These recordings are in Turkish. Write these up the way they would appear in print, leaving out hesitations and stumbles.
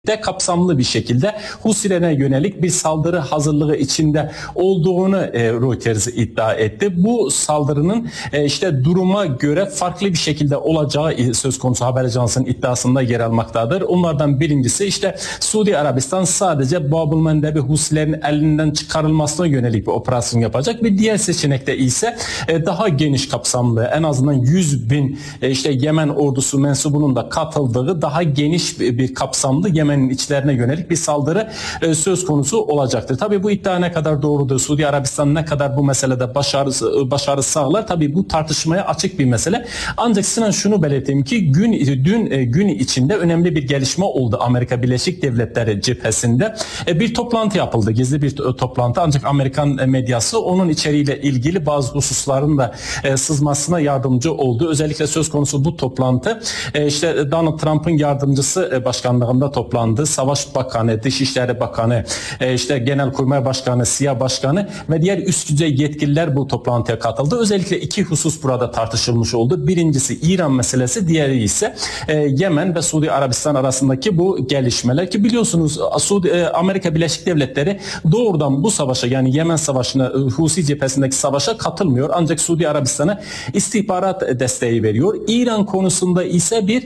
de kapsamlı bir şekilde Husilerine yönelik bir saldırı hazırlığı içinde olduğunu Reuters iddia etti. Bu saldırının işte duruma göre farklı bir şekilde olacağı söz konusu haber ajansının iddiasında yer almaktadır. Onlardan birincisi işte Suudi Arabistan sadece Bab-ül-Mandeb'i Husilerin elinden çıkarılmasına yönelik bir operasyon yapacak. Bir diğer seçenekte ise daha geniş kapsamlı, en azından 100.000 işte Yemen ordusu mensubunun da katıldığı daha geniş bir kapsamlı Yemen'in içlerine yönelik bir saldırı söz konusu olacaktır. Tabii bu iddia ne kadar doğrudur? Suudi Arabistan ne kadar bu meselede başarı sağlar? Tabii bu tartışmaya açık bir mesele. Ancak Sinan şunu belirteyim ki dün gün içinde önemli bir gelişme oldu Amerika Birleşik Devletleri cephesinde. Bir toplantı yapıldı. Gizli bir toplantı. Ancak Amerikan medyası onun içeriğiyle ilgili bazı hususların da sızmasına yardımcı oldu. Özellikle söz konusu bu toplantı işte Donald Trump'ın yardımcısı başkanlığında toplandı. Savaş Bakanı, Dışişleri Bakanı, işte Genelkurmay Başkanı, SİHA Başkanı ve diğer üst düzey yetkililer bu toplantıya katıldı. Özellikle iki husus burada tartışılmış oldu. Birincisi İran meselesi, diğeri ise Yemen ve Suudi Arabistan arasındaki bu gelişmeler ki biliyorsunuz Amerika Birleşik Devletleri doğrudan bu savaşa, yani Yemen Savaşı'na, Husi cephesindeki savaşa katılmıyor. Ancak Suudi Arabistan'a istihbarat desteği veriyor. İran konusunda ise bir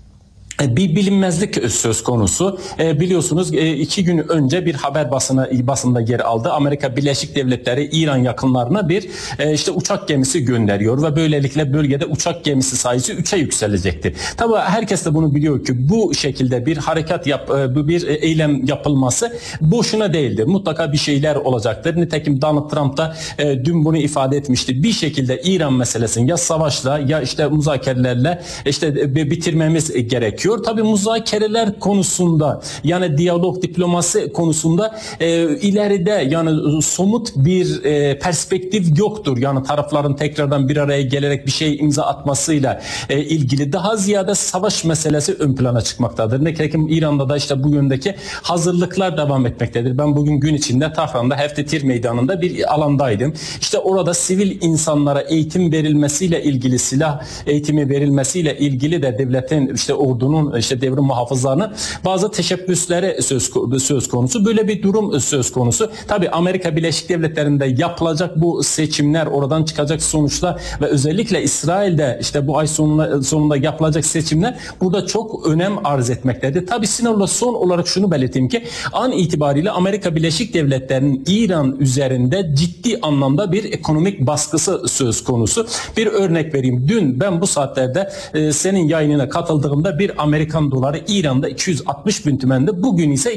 bilinmezlik söz konusu. Biliyorsunuz 2 gün önce bir haber basında yer aldı. Amerika Birleşik Devletleri İran yakınlarına bir işte uçak gemisi gönderiyor ve böylelikle bölgede uçak gemisi sayısı 3'e yükselecekti. Tabii herkes de bunu biliyor ki bu şekilde bir harekat bir eylem yapılması boşuna değildir. Mutlaka bir şeyler olacaktır. Nitekim Donald Trump da dün bunu ifade etmişti. Bir şekilde İran meselesini ya savaşla ya işte müzakerelerle işte bitirmemiz gerekiyor. Tabii müzakereler konusunda, yani diyalog, diplomasi konusunda ileride yani somut bir perspektif yoktur. Yani tarafların tekrardan bir araya gelerek bir şey imza atmasıyla ilgili daha ziyade savaş meselesi ön plana çıkmaktadır. Nitekim İran'da da işte bu yöndeki hazırlıklar devam etmektedir. Ben bugün gün içinde Tahran'da Heftetir Meydanı'nda bir alandaydım. İşte orada sivil insanlara eğitim verilmesiyle ilgili, silah eğitimi verilmesiyle ilgili de devletin, işte ordunun, işte devrim muhafızlarının bazı teşebbüsleri söz konusu. Böyle bir durum söz konusu. Tabii Amerika Birleşik Devletleri'nde yapılacak bu seçimler, oradan çıkacak sonuçlar ve özellikle İsrail'de işte bu ay sonunda yapılacak seçimler burada çok önem arz etmektedir. Tabii Sinan'la son olarak şunu belirteyim ki an itibariyle Amerika Birleşik Devletleri'nin İran üzerinde ciddi anlamda bir ekonomik baskısı söz konusu. Bir örnek vereyim. Dün ben bu saatlerde senin yayınına katıldığımda bir Amerikan doları İran'da 260 bin tümende, bugün ise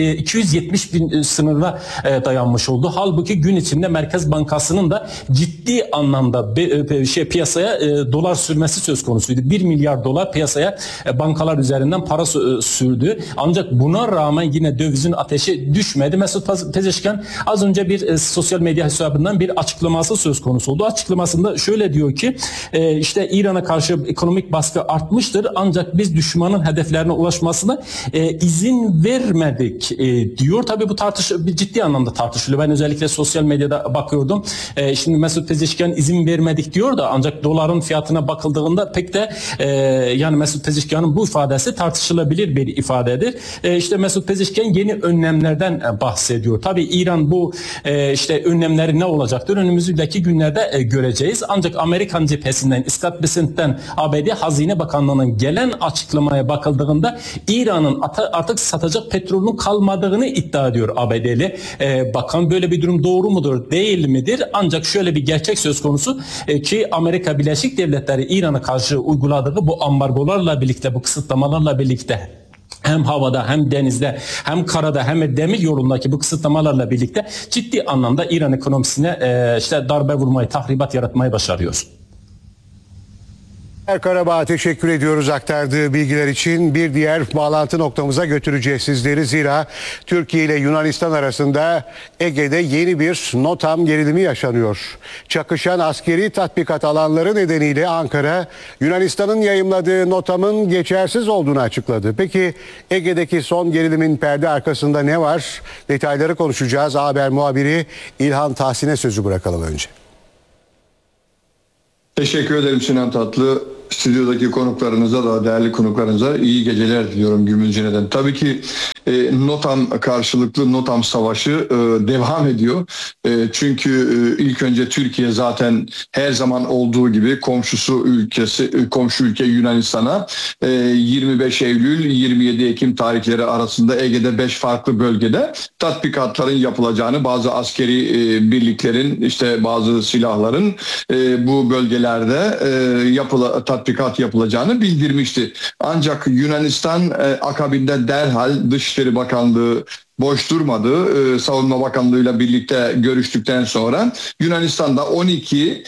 270 bin sınırına dayanmış oldu. Halbuki gün içinde Merkez Bankası'nın da ciddi anlamda piyasaya dolar sürmesi söz konusuydu. 1 milyar dolar piyasaya bankalar üzerinden para sürdü. Ancak buna rağmen yine dövizin ateşi düşmedi. Mesut Pezeshkian az önce bir sosyal medya hesabından bir açıklaması söz konusu oldu. Açıklamasında şöyle diyor ki işte İran'a karşı ekonomik baskı artmıştır ancak biz düşmanın hedeflerine ulaşmasına izin vermedik diyor. Tabii bu ciddi anlamda tartışılıyor. Ben özellikle sosyal medyada bakıyordum. Şimdi Mesut Pezeshkian izin vermedik diyor da ancak doların fiyatına bakıldığında pek de yani Mesut Pezeshkian'ın bu ifadesi tartışılabilir bir ifadedir. İşte Mesut Pezeshkian yeni önlemlerden bahsediyor. Tabii İran bu işte önlemleri ne olacaktır? Önümüzdeki günlerde göreceğiz. Ancak Amerikan cephesinden, Scott Bessent'ten ABD Hazine Bakanlığı'nın gelen açıklamaya bakıldığında İran'ın artık satacak petrolünün kalmadığını iddia ediyor ABD'li bakan. Böyle bir durum doğru mudur, değil midir? Ancak şöyle bir gerçek söz konusu ki Amerika Birleşik Devletleri İran'a karşı uyguladığı bu ambargolarla birlikte, bu kısıtlamalarla birlikte hem havada hem denizde hem karada hem de demir yolundaki bu kısıtlamalarla birlikte ciddi anlamda İran ekonomisine işte darbe vurmayı, tahribat yaratmayı başarıyor. Karabağ'a teşekkür ediyoruz aktardığı bilgiler için. Bir diğer bağlantı noktamıza götüreceğiz sizleri. Zira Türkiye ile Yunanistan arasında Ege'de yeni bir NOTAM gerilimi yaşanıyor. Çakışan askeri tatbikat alanları nedeniyle Ankara, Yunanistan'ın yayımladığı NOTAM'ın geçersiz olduğunu açıkladı. Peki Ege'deki son gerilimin perde arkasında ne var? Detayları konuşacağız. Haber muhabiri İlhan Tahsin'e sözü bırakalım önce. Teşekkür ederim Sinan Tatlı. stüdyodaki konuklarınıza da değerli konuklarınıza iyi geceler diliyorum Gümülcine'den. Tabii ki NOTAM karşılıklı NOTAM savaşı devam ediyor. Çünkü ilk önce Türkiye zaten her zaman olduğu gibi komşu ülke Yunanistan'a 25 Eylül 27 Ekim tarihleri arasında Ege'de 5 farklı bölgede tatbikatların yapılacağını, bazı askeri birliklerin, işte bazı silahların bu bölgelerde tatbikat yapılacağını bildirmişti. Ancak Yunanistan akabinde derhal Dışişleri Bakanlığı boş durmadı. Savunma Bakanlığı'yla birlikte görüştükten sonra Yunanistan'da 12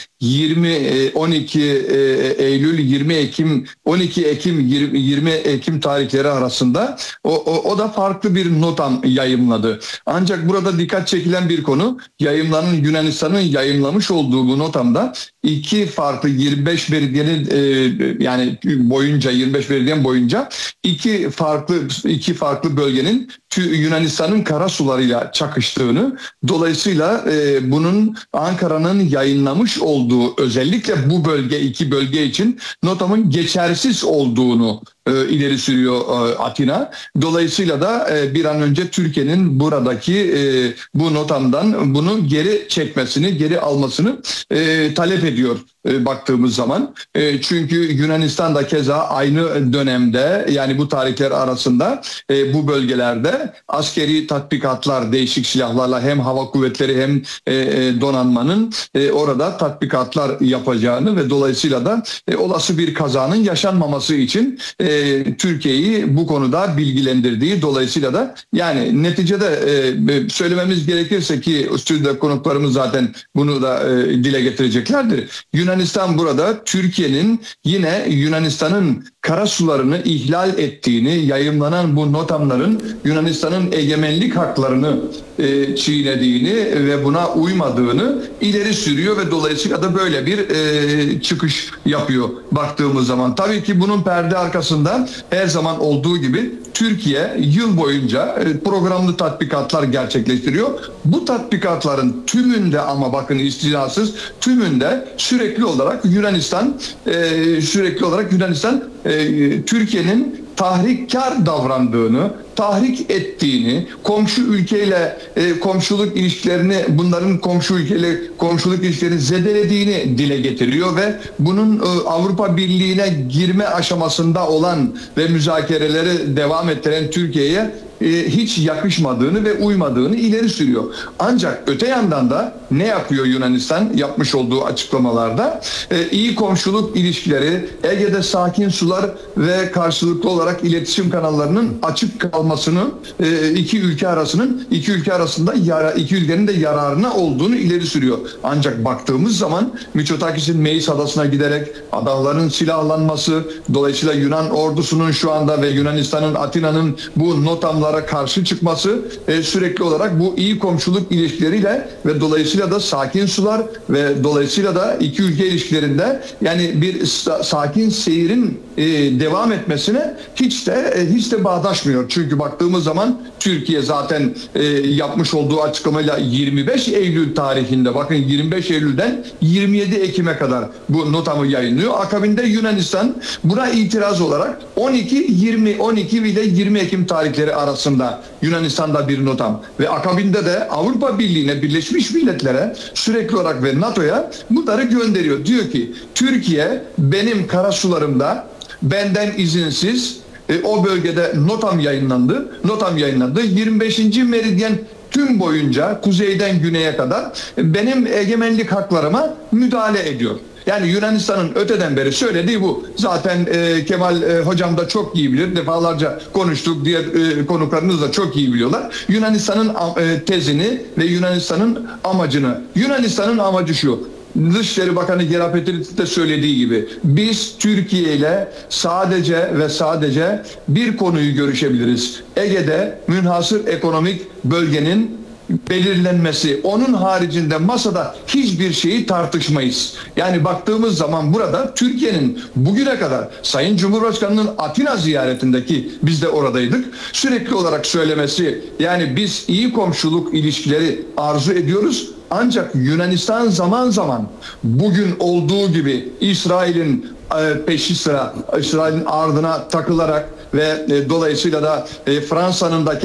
Eylül 20 Ekim 12 Ekim 20 Ekim tarihleri arasında o da farklı bir NOTAM yayımladı. Ancak burada dikkat çekilen bir konu, Yunanistan'ın yayımlamış olduğu bu NOTAM'da iki farklı 25 meridyenin yani boyunca 25 meridyen boyunca iki farklı bölgenin Yunanistan'ın karasularıyla çakıştığını, dolayısıyla bunun Ankara'nın yayınlamış olduğu, özellikle bu iki bölge için NOTAM'ın geçersiz olduğunu ileri sürüyor Atina. Dolayısıyla da bir an önce Türkiye'nin buradaki bu NOTAM'dan bunu geri çekmesini, geri almasını talep ediyor baktığımız zaman. Çünkü Yunanistan da keza aynı dönemde, yani bu tarihler arasında bu bölgelerde askeri tatbikatlar, değişik silahlarla hem hava kuvvetleri hem donanmanın orada tatbikatlar yapacağını ve dolayısıyla da olası bir kazanın yaşanmaması için Türkiye'yi bu konuda bilgilendirdiği, dolayısıyla da yani neticede söylememiz gerekirse ki stüdyo konuklarımız zaten bunu da dile getireceklerdir. Yunanistan burada Türkiye'nin yine Yunanistan'ın karasularını ihlal ettiğini, yayımlanan bu NOTAM'ların Yunanistan'ın egemenlik haklarını çiğnediğini ve buna uymadığını ileri sürüyor ve dolayısıyla da böyle bir çıkış yapıyor baktığımız zaman. Tabii ki bunun perde arkasında her zaman olduğu gibi Türkiye yıl boyunca programlı tatbikatlar gerçekleştiriyor. Bu tatbikatların tümünde, ama bakın istisnasız, tümünde sürekli olarak Yunanistan Türkiye'nin tahrikkar davrandığını, tahrik ettiğini, komşu ülkeyle komşuluk ilişkilerini, bunların komşuluk ilişkilerini zedelediğini dile getiriyor ve bunun Avrupa Birliği'ne girme aşamasında olan ve müzakereleri devam ettiren Türkiye'ye hiç yakışmadığını ve uymadığını ileri sürüyor. Ancak öte yandan da ne yapıyor Yunanistan yapmış olduğu açıklamalarda? İyi komşuluk ilişkileri, Ege'de sakin sular ve karşılıklı olarak iletişim kanallarının açık kalmasını, iki ülkenin de yararına olduğunu ileri sürüyor. Ancak baktığımız zaman Mitsotakis'in Meis adasına giderek adaların silahlanması, dolayısıyla Yunan ordusunun şu anda ve Yunanistan'ın, Atina'nın bu NOTAM'lara karşı çıkması, sürekli olarak bu iyi komşuluk ilişkileriyle ve dolayısıyla da sakin sular ve dolayısıyla da iki ülke ilişkilerinde yani bir sakin seyrin devam etmesine hiç de bağdaşmıyor. Çünkü baktığımız zaman Türkiye zaten yapmış olduğu açıklamayla 25 Eylül tarihinde, bakın 25 Eylül'den 27 Ekim'e kadar bu NOTAM'ı yayınlıyor. Akabinde Yunanistan buna itiraz olarak 12 ile 20 Ekim tarihleri arasında Yunanistan'da bir NOTAM ve akabinde de Avrupa Birliği'ne, Birleşmiş Milletler'e sürekli olarak ve NATO'ya bunları gönderiyor. Diyor ki Türkiye benim karasularımda benden izinsiz o bölgede NOTAM yayınlandı. 25. meridyen tüm boyunca kuzeyden güneye kadar benim egemenlik haklarıma müdahale ediyor. Yani Yunanistan'ın öteden beri söylediği bu. Zaten Kemal hocam da çok iyi bilir. Defalarca konuştuk. Diğer konuklarınız da çok iyi biliyorlar. Yunanistan'ın tezini ve Yunanistan'ın amacını. Yunanistan'ın amacı şu: Dışişleri Bakanı Gerapetridis de söylediği gibi biz Türkiye ile sadece bir konuyu görüşebiliriz. Ege'de münhasır ekonomik bölgenin belirlenmesi. Onun haricinde masada hiçbir şeyi tartışmayız. Yani baktığımız zaman burada Türkiye'nin bugüne kadar Sayın Cumhurbaşkanı'nın Atina ziyaretindeki, biz de oradaydık, sürekli olarak söylemesi, yani biz iyi komşuluk ilişkileri arzu ediyoruz. Ancak Yunanistan zaman zaman bugün olduğu gibi İsrail'in peşi sıra İsrail'in ardına takılarak ve dolayısıyla da Fransa'nın da